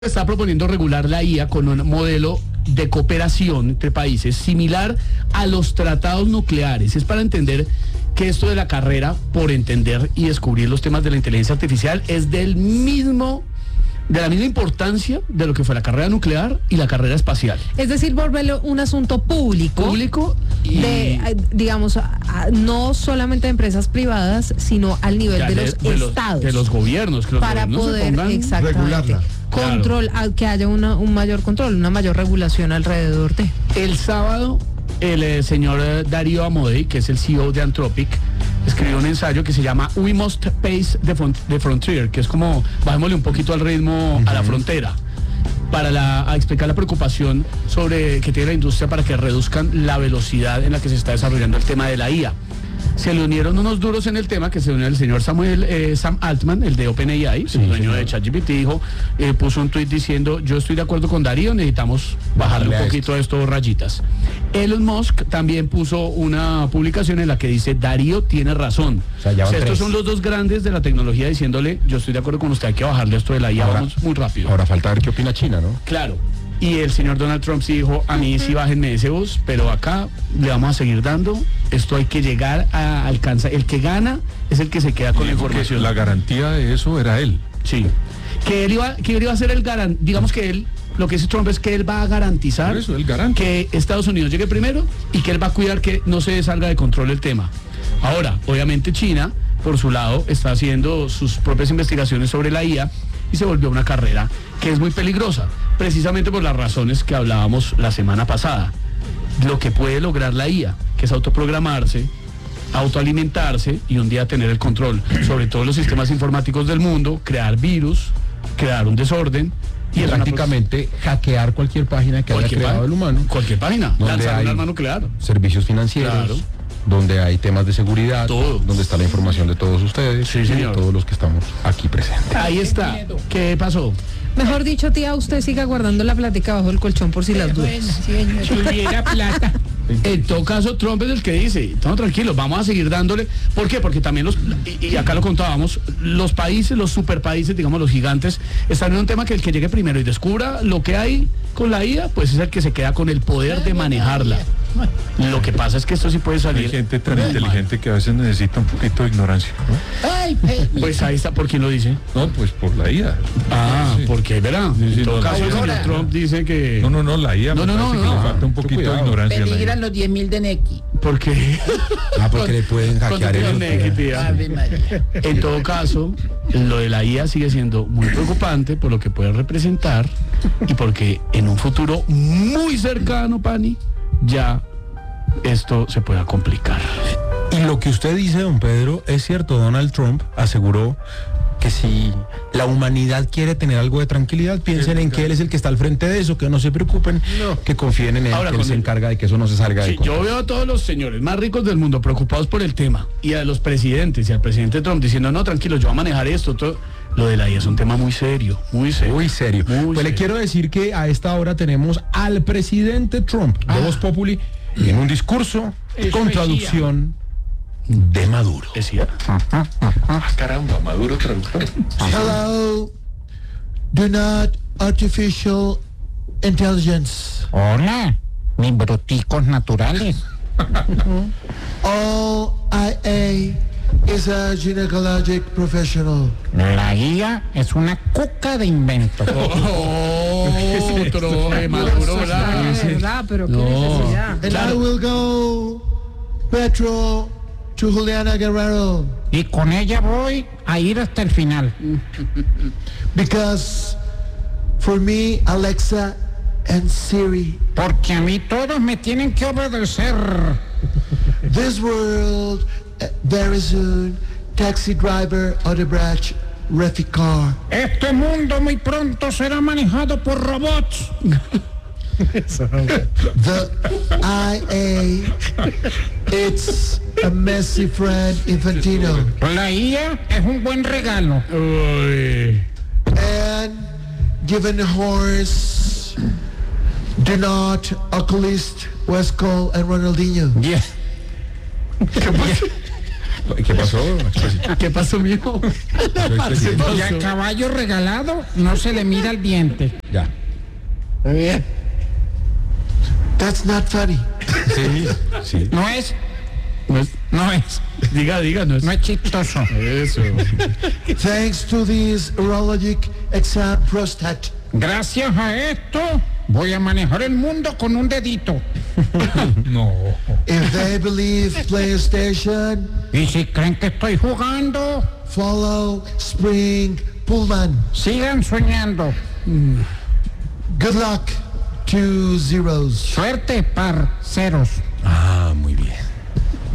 Está proponiendo regular la IA con un modelo de cooperación entre países similar a los tratados nucleares. Es para entender que esto de la carrera por entender y descubrir los temas de la inteligencia artificial es de la misma importancia de lo que fue la carrera nuclear y la carrera espacial. Es decir, volverlo un asunto público y digamos, no solamente de empresas privadas, sino al nivel de los estados. De los gobiernos, que los para gobiernos poder, exactamente, regularla. control, que haya un mayor control, una mayor regulación alrededor de. El sábado, el señor Darío Amodei, que es el CEO de Anthropic, escribió un ensayo que se llama We Must Pace the Frontier, que es como bajémosle un poquito al ritmo a la frontera, a explicar la preocupación que tiene la industria para que reduzcan la velocidad en la que se está desarrollando el tema de la IA. Se le unieron unos duros en el tema, que se unió el señor Sam Altman, el de OpenAI, el dueño de ChatGPT, puso un tuit diciendo: yo estoy de acuerdo con Darío, necesitamos bajarle un poquito a esto, rayitas. Elon Musk también puso una publicación en la que dice: Darío tiene razón. O sea, estos son los dos grandes de la tecnología diciéndole: yo estoy de acuerdo con usted, hay que bajarle esto de la IA, vamos muy rápido. Ahora falta ver qué opina China, ¿no? Claro. Y el señor Donald Trump sí dijo: a mí sí bájenme ese bus, pero acá le vamos a seguir dando. Esto hay que llegar a alcanzar. El que gana es el que se queda con la información. La garantía de eso era él. Sí. Que él iba a ser el garante. Digamos que él, lo que dice Trump es que él va a garantizar que Estados Unidos llegue primero y que él va a cuidar que no se salga de control el tema. Ahora, obviamente China, por su lado, está haciendo sus propias investigaciones sobre la IA y se volvió una carrera que es muy peligrosa, precisamente por las razones que hablábamos la semana pasada. Lo que puede lograr la IA, que es autoprogramarse, autoalimentarse y un día tener el control sobre todos los sistemas informáticos del mundo, crear virus, crear un desorden y prácticamente hackear cualquier página que haya creado el humano. Cualquier página, lanzar un arma nuclear. Servicios financieros. Claro. Donde hay temas de seguridad, donde está la información de todos ustedes, sí, señor, y todos los que estamos aquí presentes. Ahí está. ¿Qué pasó? Mejor dicho, tía, usted siga guardando la plática bajo el colchón por si las dudas. Si hubiera plata. En todo caso, Trump es el que dice: no, tranquilos, vamos a seguir dándole. ¿Por qué? Porque también y acá lo contábamos, los países, los superpaíses, digamos los gigantes, están en un tema que el que llegue primero y descubra lo que hay con la IA, pues es el que se queda con el poder de manejarla. Lo que pasa es que esto sí puede salir. Hay gente tan inteligente que a veces necesita un poquito de ignorancia, ¿no? Pues ahí está. ¿Por quién lo dice? No, pues por la IA. Sí. Porque verá, en todo caso el señor Trump dice que... No, la IA me parece que le falta un poquito de ignorancia. Peligran los 10.000 de Neki. ¿Por qué? Porque le pueden hackear el Neki, en todo caso, lo de la IA sigue siendo muy preocupante por lo que puede representar y porque en un futuro muy cercano, Pani, ya esto se pueda complicar. Y lo que usted dice, don Pedro, es cierto. Donald Trump aseguró que si la humanidad quiere tener algo de tranquilidad, piensen en que él es el que está al frente de eso, que no se preocupen, que confíen en él. Ahora, que él se encarga de que eso no se salga de control. Yo veo a todos los señores más ricos del mundo preocupados por el tema, y a los presidentes y al presidente Trump diciendo: no, tranquilo, yo voy a manejar esto, todo. Lo de la IA es un tema muy serio, muy serio. Muy serio. Le quiero decir que a esta hora tenemos al presidente Trump de Voz Populi en un discurso con traducción de Maduro. Decía. Caramba, Maduro traductor. Hello, do not artificial intelligence. Hola, mis broticos naturales. All IA is a gynecologic professional. La IA es una cuca de invento. Otro de Maduro, ¿verdad? Pero qué necesidad. And I will go Petro to Juliana Guerrero. Y con ella voy a ir hasta el final. Because for me, Alexa and Siri, Porque a mí todos me tienen que obedecer. this world, very soon, taxi driver, Odebrecht, Reficar. Este mundo muy pronto será manejado por robots. The IA, it's a messy friend, Infantino. La IA es un buen regalo. Uy. And given the horse, do not Oculist, Westcol, and Ronaldinho. Yeah. ¿Qué pasó? ¿Qué pasó, mijo? Y al caballo regalado no se le mira el diente. Ya. Muy bien. That's not funny. Sí, sí. No es, No es. Diga, no es. no es chistoso. Eso. Thanks to this urologic exam prostate. Gracias a esto voy a manejar el mundo con un dedito. No. If they believe PlayStation, Y si creen que estoy jugando, follow Spring Pullman. sigan soñando. Good luck, 2 zeros. Suerte, parceros. Ah,